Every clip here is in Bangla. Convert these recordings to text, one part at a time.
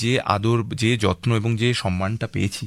যে আদর, যে যত্ন এবং যে সম্মানটা পেয়েছি,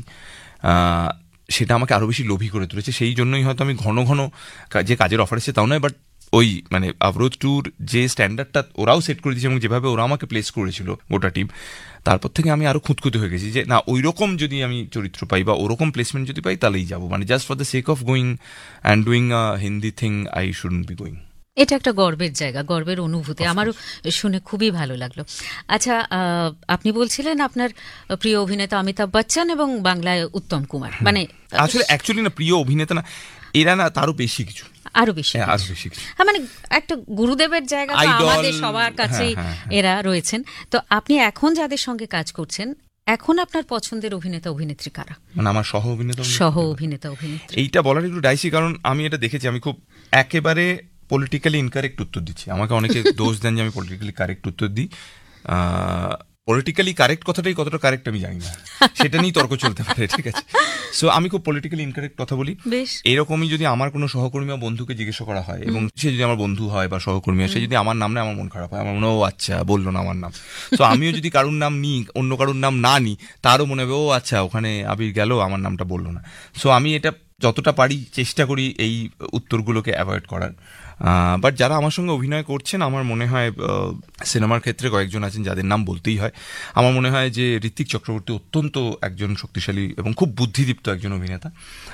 সেটা আমাকে আরও বেশি লোভী করে তুলেছে। সেই জন্যই হয়তো আমি ঘন ঘন যে কাজের অফার এসেছে তাও নয়, বাট ওই মানে অবরোধ ট্যুর যে স্ট্যান্ডার্ডটা ওরাও সেট করে দিয়েছে এবং যেভাবে ওরা আমাকে প্লেস করেছিল গোটা টিম, তারপর থেকে আমি আরও খুঁতখুঁতে হয়ে গেছি যে না, ওই রকম যদি আমি চরিত্র পাই বা ওরকম প্লেসমেন্ট যদি পাই তাহলেই যাবো। মানে just for the sake of going and doing a Hindi thing, I shouldn't be going. এটা একটা গর্বের জায়গা, গর্বের অনুভূতি, আমারও শুনে খুবই ভালো লাগলো। আচ্ছা, আপনি বলছিলেন আপনার প্রিয় অভিনেতা অমিতাভ বচ্চন এবং বাংলায় উত্তম কুমার, মানে আসলে অ্যাকচুয়ালি না প্রিয় অভিনেতা না, এরা না তারও বেশি কিছু, আরো বেশি কিছু। মানে একটা গুরুদেবের জায়গা আমাদের সবার কাছেই এরা রয়েছেন। তো আপনি এখন যাদের সঙ্গে কাজ করছেন, এখন আপনার পছন্দের অভিনেতা অভিনেত্রী কারা? মানে আমার সহ অভিনেতা অভিনেত্রী। এইটা বলার একটু ডাইসি, কারণ আমি এটা দেখেছি, আমি খুব একেবারে পলিটিক্যালি ইনকারেক্ট উত্তর দিচ্ছি। আমাকে অনেকে দোষ দেন যে আমি পলিটিক্যালি কারেক্ট উত্তর দিই। পলিটিক্যালি কারেক্ট কথাটাই কতটা কারেক্ট আমি জানি না, সেটা নিয়েই তর্ক চলতে পারে, ঠিক আছে? সো আমি খুব পলিটিক্যালি ইনকারেক্ট কথা বলি। এরকমই যদি আমার কোনো সহকর্মী বা বন্ধুকে জিজ্ঞাসা করা হয় এবং সে যদি আমার বন্ধু হয় বা সহকর্মী হয়, সে যদি আমার নাম নেয় আমার মন খারাপ হয়, আমার মনে হয় ও আচ্ছা বললো না আমার নাম। তো আমিও যদি কারুর নাম নিই, অন্য কারুর নাম না নিই, তারও মনে হবে ও আচ্ছা ওখানে আবির গেল, আমার নামটা বললো না। সো আমি এটা যতটা পারি চেষ্টা করি এই উত্তরগুলোকে অ্যাভয়েড করার। বাট যারা আমার সঙ্গে অভিনয় করছেন, আমার মনে হয় সিনেমার ক্ষেত্রে কয়েকজন আছেন যাদের নাম বলতেই হয়। আমার মনে হয় যে ঋত্বিক চক্রবর্তী অত্যন্ত একজন শক্তিশালী এবং খুব বুদ্ধিদীপ্ত একজন অভিনেতা।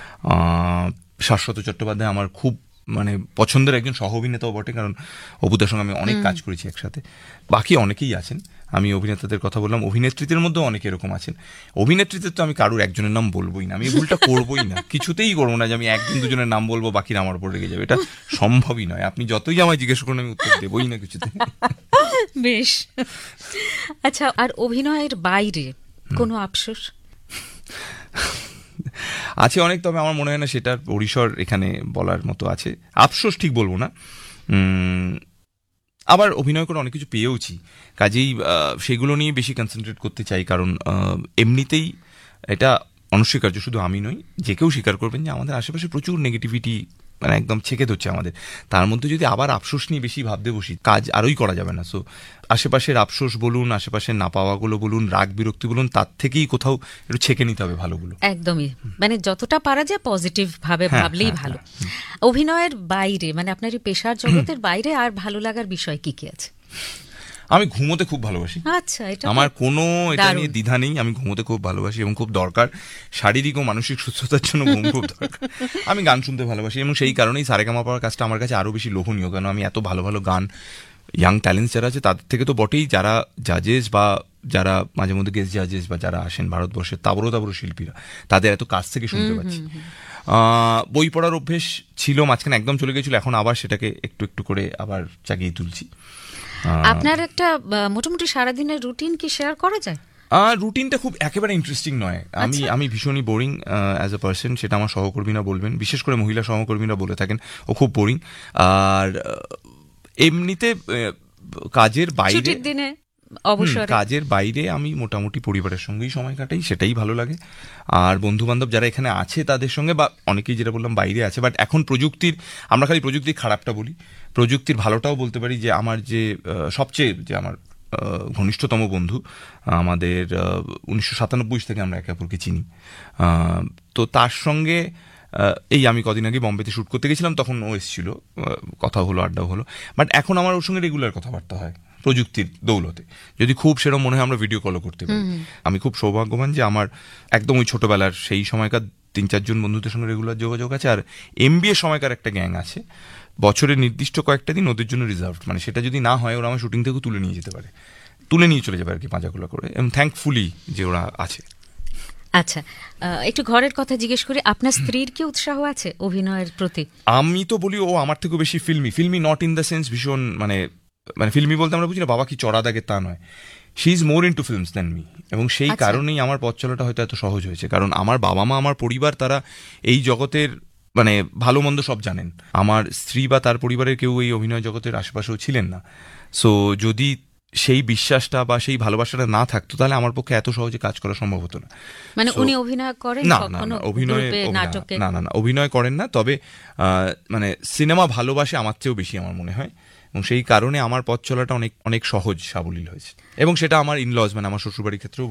শাশ্বত চট্টোপাধ্যায় আমার খুব মানে পছন্দের একজন সহ অভিনেতাও বটে, কারণ অপুদার সঙ্গে আমি অনেক কাজ করেছি একসাথে। বাকি অনেকেই আছেন, আমি অভিনেতাদের কথা বললাম। অভিনেত্রীদের মধ্যেও অনেকে এরকম আছেন। অভিনেত্রীদের তো আমি কারোর একজনের নাম বলবোই না, আমি এই ভুলটা করবোই না, কিছুতেই করবো না যে আমি একজন দুজনের নাম বলবো বাকিরা আমার উপর রেগে যাবে, এটা সম্ভবই নয়। আপনি যতই আমায় জিজ্ঞেস করুন আমি উত্তর দেবই না কিছুতে। বেশ, আচ্ছা, আর অভিনয়ের বাইরে কোনো আফসোস আছে? অনেক, তবে আমার মনে হয় না সেটার পরিসর এখানে বলার মতো আছে। আফসোস ঠিক বলবো না, আবার অভিনয় করে অনেক কিছু পেয়েওছি, কাজেই সেগুলো নিয়ে বেশি কনসেন্ট্রেট করতে চাই। কারণ এমনিতেই এটা অনস্বীকার্য, শুধু আমি নই, যে কেউ স্বীকার করবেন যে আমাদের আশেপাশে প্রচুর নেগেটিভিটি মানে একদম ছেকে ধরছে আমাদের। তার মধ্যে যদি আবার আফসোস নিয়ে বেশি ভাবতে বসি, কাজ আরোই করা যাবে না। সো আশেপাশের আফসোস বলুন, আশেপাশের না পাওয়াগুলো বলুন, রাগ বিরক্তি বলুন, তার থেকেই কোথাও একটু ছেকে নিতে হবে ভালোগুলো। একদমই, মানে যতটা পারা যায় পজিটিভ ভাবে ভাবলেই ভালো। অভিনয়ের বাইরে, মানে আপনার এই পেশার জগতের বাইরে আর ভালো লাগার বিষয় কি কি আছে? আমি ঘুমোতে খুব ভালোবাসি। আচ্ছা, আমার কোনো এটা নিয়ে দ্বিধা নেই, আমি ঘুমোতে খুব ভালোবাসি এবং খুব দরকার। শারীরিক ও মানসিক সুস্থতার জন্য ঘুম খুব দরকার। আমি গান শুনতে ভালোবাসি এবং সেই কারণেই সারেগামা পাওয়ার কাজটা আমার কাছে আরো বেশি লোভনীয়, কারণ আমি এত ভালো ভালো গান, ইয়াং ট্যালেন্টস যারা আছে তাদের থেকে তো বটেই, যারা জাজেস বা যারা মাঝে মধ্যে গেস্ট জাজেস বা যারা আসেন ভারতবর্ষের তাবড়ো তাবড়ো শিল্পীরা, তাদের এত কাছ থেকে শুনতে পাচ্ছি। বই পড়ার অভ্যেস ছিল, মাঝখানে একদম চলে গেছিল, এখন আবার সেটাকে একটু একটু করে আবার জাগিয়ে তুলছি। আপনার একটা মোটামুটি সারাদিনের রুটিন কি শেয়ার করা যায়? রুটিনটা খুব একেবারে ইন্টারেস্টিং নয়। আমি ভীষণই বোরিং অ্যাজ এ পার্সন, সেটা আমার সহকর্মীরা বলবেন, বিশেষ করে মহিলা সহকর্মীরা বলে থাকেন ও খুব বোরিং। আর এমনিতে কাজের বাইরে আমি মোটামুটি পরিবারের সঙ্গেই সময় কাটাই, সেটাই ভালো লাগে। আর বন্ধু বান্ধব যারা এখানে আছে তাদের সঙ্গে, বা অনেকেই যেটা বললাম বাইরে আছে। বাট এখন প্রযুক্তির, আমরা খালি প্রযুক্তির খারাপটা বলি, প্রযুক্তির ভালোটাও বলতে পারি। যে আমার যে সবচেয়ে যে আমার ঘনিষ্ঠতম বন্ধু, আমাদের 1997 থেকে আমরা একে অপরকে চিনি, তো তার সঙ্গে এই আমি কদিন আগে বম্বেতে শ্যুট করতে গেছিলাম, তখন ও এসেছিল, কথা হলো, আড্ডাও হলো। বাট এখন আমার ওর সঙ্গে রেগুলার কথাবার্তা হয় প্রযুক্তির দৌলতে। যদি খুব সেরকম মনে হয় আমরা ভিডিও কলও করতে পারি। আমি খুব সৌভাগ্যবান যে আমার একদম ওই ছোটবেলার সেই সময়কার 3-4 জন বন্ধুদের সঙ্গে রেগুলার যোগাযোগ আছে। আর MBA সময়কার একটা গ্যাং আছে, বছরের নির্দিষ্ট কয়েকটা দিন ওদের জন্য রিজার্ভ, মানে সেটা যদি না হয় ওরা আমার শুটিং থেকে তুলে নিয়ে যেতে পারে, তুলে নিয়ে চলে যাবে আর কি, পাঁজাগুলো করে। এবং থ্যাঙ্কফুলি যে ওরা আছে। আচ্ছা, একটু ঘরের কথা জিজ্ঞেস করি, আপনার স্ত্রীর কি উৎসাহ আছে অভিনয়ের প্রতি? আমি তো বলি ও আমার থেকেও বেশি filmi not in the sense ভীষণ মানে ফিল্মি বলতে আমরা বুঝি না বাবা কি চড়া দাগে, তা নয়। She is more into films than me, এবং সেই কারণেই আমার পথ চলাটা হয়তো এত সহজ হয়েছে। কারণ আমার বাবা মা, আমার পরিবার, তারা এই জগতের মানে ভালো মন্দ সব জানেন। আমার স্ত্রী বা তার পরিবারের কেউ এই অভিনয় জগতের আশেপাশেও ছিলেন না। সো যদি সেই বিশ্বাসটা বা সেই ভালোবাসাটা না থাকতো, তাহলে আমার পক্ষে এত সহজে কাজ করা সম্ভব হতো না। মানে উনি অভিনয় করেন না, অভিনয় করেন না, তবে মানে সিনেমা ভালোবাসে আমার চেয়েও বেশি আমার মনে হয়, এবং সেই কারণে আমার পথ চলাটা অনেক অনেক সহজ সাবলীল হয়েছে। এবং সেটা আমার ইনলজ মানে আমার শ্বশুরবাড়ির ক্ষেত্রেও